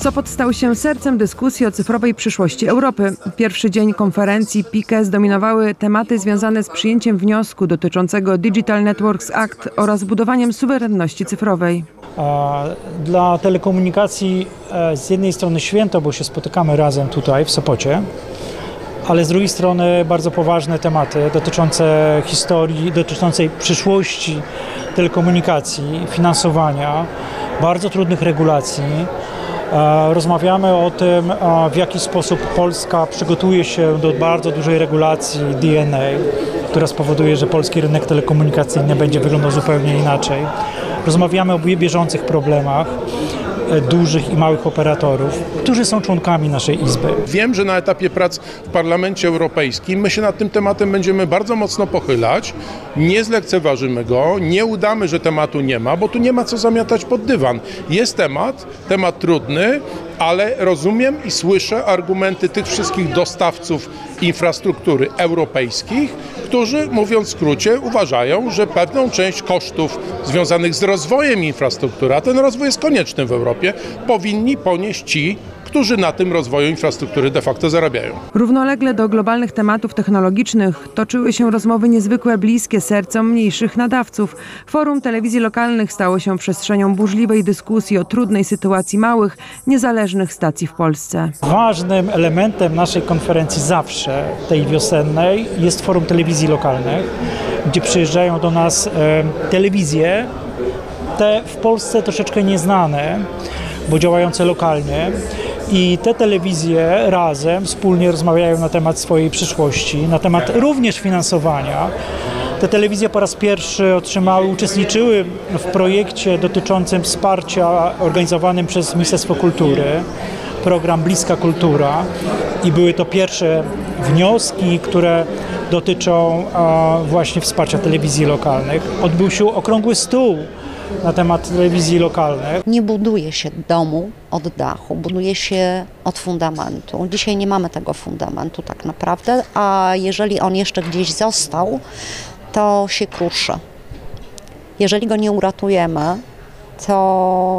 Sopot stał się sercem dyskusji o cyfrowej przyszłości Europy. Pierwszy dzień konferencji PIKE zdominowały tematy związane z przyjęciem wniosku dotyczącego Digital Networks Act oraz budowaniem suwerenności cyfrowej. Dla telekomunikacji z jednej strony święto, bo się spotykamy razem tutaj w Sopocie, ale z drugiej strony bardzo poważne tematy dotyczące historii, dotyczącej przyszłości telekomunikacji, finansowania, bardzo trudnych regulacji. Rozmawiamy o tym, w jaki sposób Polska przygotuje się do bardzo dużej regulacji DNA, która spowoduje, że polski rynek telekomunikacyjny będzie wyglądał zupełnie inaczej. Rozmawiamy o bieżących problemach dużych i małych operatorów, którzy są członkami naszej Izby. Wiem, że na etapie prac w Parlamencie Europejskim my się nad tym tematem będziemy bardzo mocno pochylać, nie zlekceważymy go, nie udamy, że tematu nie ma, bo tu nie ma co zamiatać pod dywan. Jest temat trudny, ale rozumiem i słyszę argumenty tych wszystkich dostawców infrastruktury europejskich, którzy, mówiąc w skrócie, uważają, że pewną część kosztów związanych z rozwojem infrastruktury, a ten rozwój jest konieczny w Europie, powinni ponieść ci, którzy na tym rozwoju infrastruktury de facto zarabiają. Równolegle do globalnych tematów technologicznych toczyły się rozmowy niezwykle bliskie sercom mniejszych nadawców. Forum telewizji lokalnych stało się przestrzenią burzliwej dyskusji o trudnej sytuacji małych, niezależnych stacji w Polsce. Ważnym elementem naszej konferencji zawsze, tej wiosennej, jest forum telewizji lokalnych, gdzie przyjeżdżają do nas telewizje, te w Polsce troszeczkę nieznane, bo działające lokalnie. I te telewizje razem, wspólnie rozmawiają na temat swojej przyszłości, na temat również finansowania. Te telewizje po raz pierwszy uczestniczyły w projekcie dotyczącym wsparcia organizowanym przez Ministerstwo Kultury, program Bliska Kultura, i były to pierwsze wnioski, które dotyczą właśnie wsparcia telewizji lokalnych. Odbył się okrągły stół na temat telewizji lokalnych. Nie buduje się domu od dachu, buduje się od fundamentu. Dzisiaj nie mamy tego fundamentu tak naprawdę, a jeżeli on jeszcze gdzieś został, to się kruszy. Jeżeli go nie uratujemy, to